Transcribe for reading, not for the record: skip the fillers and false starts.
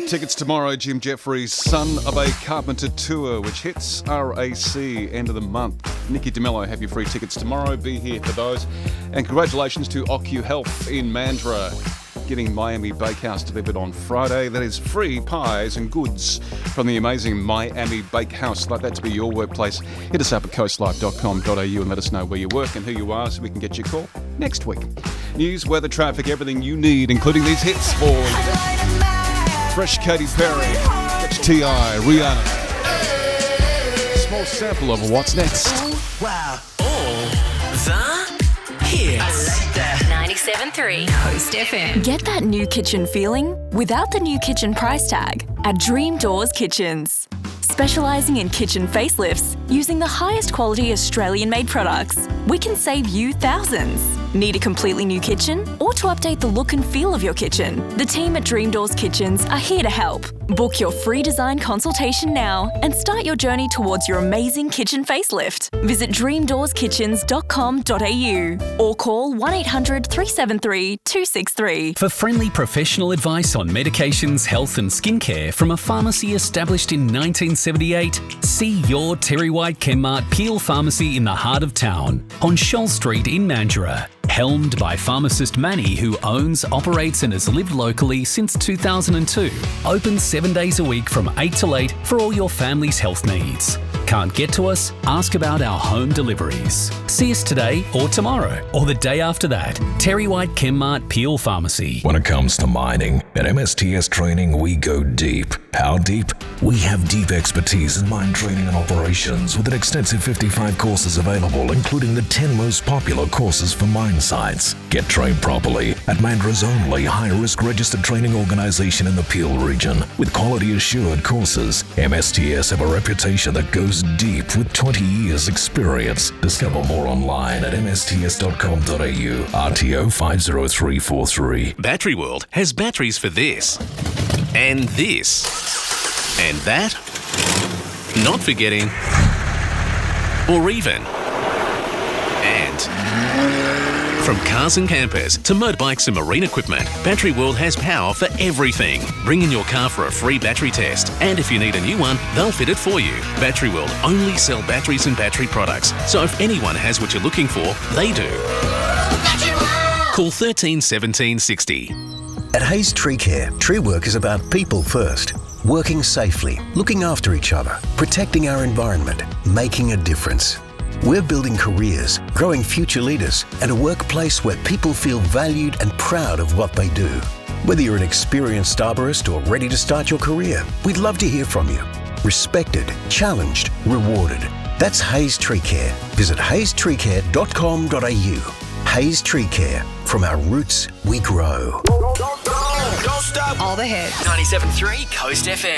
Tickets tomorrow, Jim Jeffries' Son of a Carpenter Tour, which hits RAC end of the month. Nikki DeMello have your free tickets tomorrow. Be here for those. And congratulations to OcuHealth in Mandurah, getting Miami Bakehouse delivered on Friday. That is free pies and goods from the amazing Miami Bakehouse. Like that to be your workplace. Hit us up at coastlife.com.au and let us know where you work and who you are so we can get your call next week. News, weather, traffic, everything you need, including these hits for fresh Katy Perry, that's T.I., Rihanna. Small sample of what's next. Wow. All the hits. I like that. 97.3 Coast FM. Get that new kitchen feeling without the new kitchen price tag at Dream Doors Kitchens. Specialising in kitchen facelifts using the highest quality Australian-made products, we can save you thousands. Need a completely new kitchen or to update the look and feel of your kitchen? The team at Dream Doors Kitchens are here to help. Book your free design consultation now and start your journey towards your amazing kitchen facelift. Visit dreamdoorsKitchens.com.au or call 1800 373 263. For friendly professional advice on medications, health and skincare from a pharmacy established in 1978, see your Terry White Chemmart Peel Pharmacy in the heart of town on Shoal Street in Mandurah. Helmed by pharmacist Manny, who owns, operates and has lived locally since 2002. Open 7 days a week from 8 till 8 for all your family's health needs. Can't get to us? Ask about our home deliveries. See us today or tomorrow or the day after that. Terry White Chemmart Peel Pharmacy. When it comes to mining, at MSTS Training we go deep. How deep? We have deep expertise in mine training and operations with an extensive 55 courses available, including the 10 most popular courses for mine sites. Get trained properly at Mandurah's only high-risk registered training organisation in the Peel region. With quality-assured courses, MSTS have a reputation that goes deep with 20 years experience. Discover more online at msts.com.au. RTO 50343. Battery World has batteries for this, and this, and that, not forgetting, or even, and. From cars and campers to motorbikes and marine equipment, Battery World has power for everything. Bring in your car for a free battery test, and if you need a new one, they'll fit it for you. Battery World only sell batteries and battery products, so if anyone has what you're looking for, they do. Call 13 17 60. At Hayes Tree Care, tree work is about people first. Working safely, looking after each other, protecting our environment, making a difference. We're building careers, growing future leaders, and a workplace where people feel valued and proud of what they do. Whether you're an experienced arborist or ready to start your career, we'd love to hear from you. Respected, challenged, rewarded. That's Hayes Tree Care. Visit hazestreecare.com.au. Hayes Tree Care. From our roots, we grow. Don't stop. All the hits. 97.3 Coast FM.